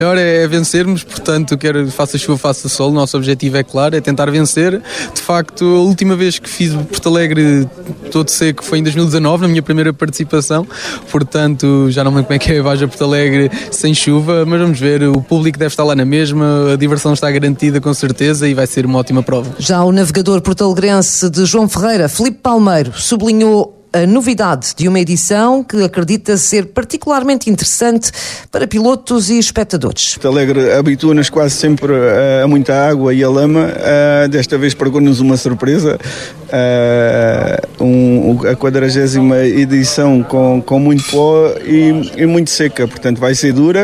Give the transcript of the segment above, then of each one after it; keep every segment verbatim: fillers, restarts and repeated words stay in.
O melhor é vencermos, portanto, quer faça chuva, faça sol, o nosso objetivo é claro, é tentar vencer. De facto, a última vez que fiz o Porto Alegre todo seco foi em dois mil e dezanove, na minha primeira participação, portanto, já não me lembro como é que é a Baja Porto Alegre sem chuva, mas vamos ver, o público deve estar lá na mesma, a diversão está garantida com certeza e vai ser uma ótima prova. Já o navegador portalegrense de João Ferreira, Filipe Palmeiro, sublinhou a novidade de uma edição que acredita ser particularmente interessante para pilotos e espectadores. Porto Alegre habitua-nos quase sempre a, a muita água e a lama. Uh, desta vez pregou-nos uma surpresa. Uh, um, a quadragésima edição com, com muito pó e, e muito seca, portanto vai ser dura.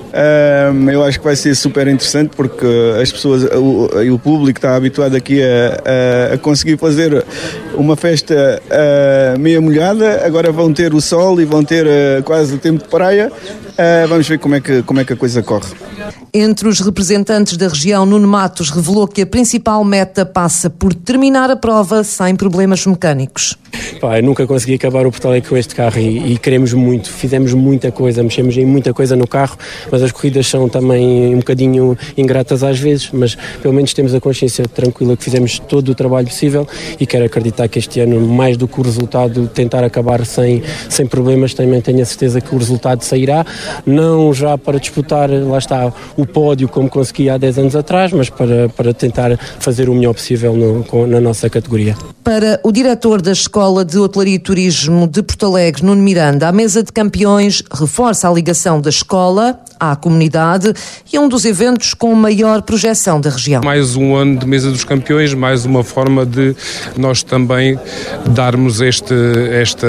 Uh, eu acho que vai ser super interessante porque as pessoas, o, o público está habituado aqui a, a, a conseguir fazer uma festa uh, meio molhada, agora vão ter o sol e vão ter uh, quase o tempo de praia. Uh, vamos ver como é, que, como é que a coisa corre. Entre os representantes da região, Nuno Matos revelou que a principal meta passa por terminar a prova sem problemas mecânicos. Pá, eu nunca consegui acabar o Porto Alegre com este carro e, e queremos muito, fizemos muita coisa, mexemos em muita coisa no carro, mas as corridas são também um bocadinho ingratas às vezes, mas pelo menos temos a consciência tranquila que fizemos todo o trabalho possível e quero acreditar que este ano, mais do que o resultado, tentar acabar sem, sem problemas, também tenho a certeza que o resultado sairá, não já para disputar, lá está, o pódio como consegui há dez anos atrás, mas para, para tentar fazer o melhor possível no, na nossa categoria. Para o diretor da Escola de Hotelaria e Turismo de Porto Alegre, Nuno Miranda, a Mesa de Campeões reforça a ligação da escola à comunidade e é um dos eventos com maior projeção da região. Mais um ano de Mesa dos Campeões, mais uma forma de nós também darmos este, esta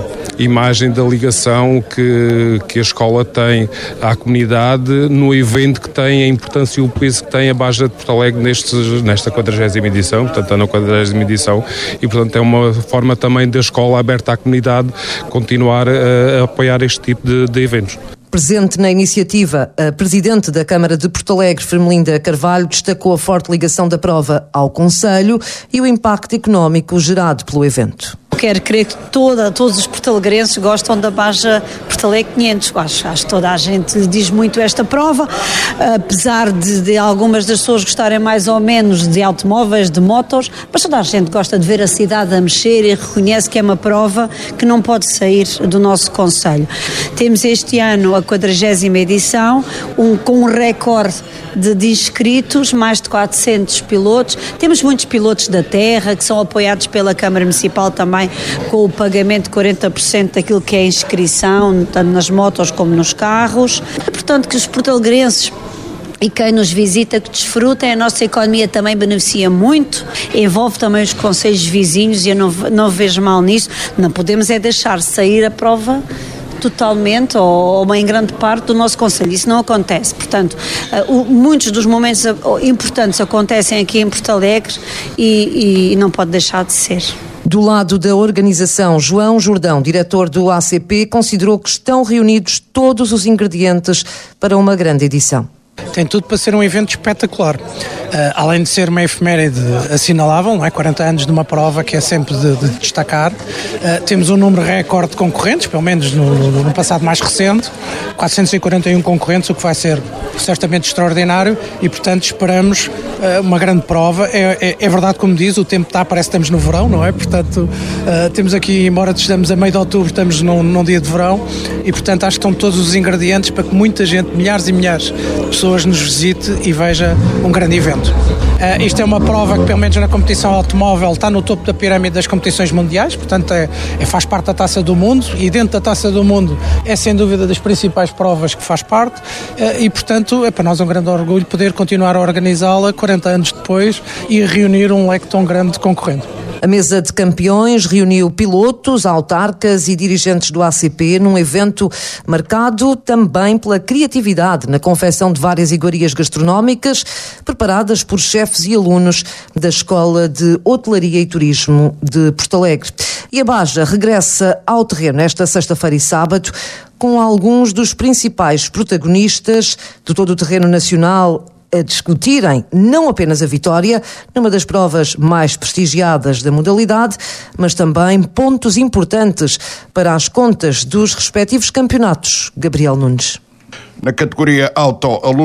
imagem da ligação que, que a escola tem à comunidade no evento que tem, a importância e o peso que tem a Baja de Porto Alegre nestes, nesta quadragésima edição, portanto está na quadragésima edição e portanto é uma forma também da escola aberta à comunidade continuar a, a apoiar este tipo de, de eventos. Presente na iniciativa, a Presidente da Câmara de Porto Alegre, Firmelinda Carvalho, destacou a forte ligação da prova ao Concelho e o impacto económico gerado pelo evento. Quero crer que toda, todos os portalegrenses gostam da Baja Porto Alegre quinhentos. Acho, acho que toda a gente diz muito esta prova, apesar de, de algumas das pessoas gostarem mais ou menos de automóveis, de motos, mas toda a gente gosta de ver a cidade a mexer e reconhece que é uma prova que não pode sair do nosso concelho. Temos este ano a quadragésima edição, um, com um recorde de, de inscritos, mais de quatrocentos pilotos. Temos muitos pilotos da terra que são apoiados pela Câmara Municipal também, com o pagamento de quarenta por cento daquilo que é a inscrição, tanto nas motos como nos carros. É portanto que os portalegrenses e quem nos visita que desfrutem, a nossa economia também beneficia muito, envolve também os concelhos vizinhos e eu não, não vejo mal nisso. Não podemos é deixar sair a totalmente ou uma em grande parte do nosso concelho. Isso não acontece. Portanto, uh, o, muitos dos momentos uh, importantes acontecem aqui em Porto Alegre e, e não pode deixar de ser. Do lado da organização, João Jordão, diretor do A C P, considerou que estão reunidos todos os ingredientes para uma grande edição. Tem tudo para ser um evento espetacular. Uh, além de ser uma efeméride assinalável, não é? quarenta anos de uma prova que é sempre de, de destacar. Uh, temos um número recorde de concorrentes, pelo menos no, no, no passado mais recente, quatrocentos e quarenta e um concorrentes, o que vai ser certamente extraordinário e, portanto, esperamos uh, uma grande prova. É, é, é verdade, como diz, o tempo está, parece que estamos no verão, não é? Portanto, uh, temos aqui, embora estejamos a meio de outubro, estamos num, num dia de verão e, portanto, acho que estão todos os ingredientes para que muita gente, milhares e milhares de pessoas nos visite e veja um grande evento. Uh, isto é uma prova que, pelo menos na competição automóvel, está no topo da pirâmide das competições mundiais, portanto é, é, faz parte da Taça do Mundo e dentro da Taça do Mundo é sem dúvida das principais provas que faz parte uh, e, portanto, é para nós um grande orgulho poder continuar a organizá-la quarenta anos depois e reunir um leque tão grande de concorrentes. A Mesa de Campeões reuniu pilotos, autarcas e dirigentes do A C P num evento marcado também pela criatividade na confecção de várias iguarias gastronómicas preparadas por chefes e alunos da Escola de Hotelaria e Turismo de Porto Alegre. E a Baja regressa ao terreno esta sexta-feira e sábado com alguns dos principais protagonistas de todo o terreno nacional a discutirem não apenas a vitória, numa das provas mais prestigiadas da modalidade, mas também pontos importantes para as contas dos respectivos campeonatos. Gabriel Nunes. Na categoria Auto,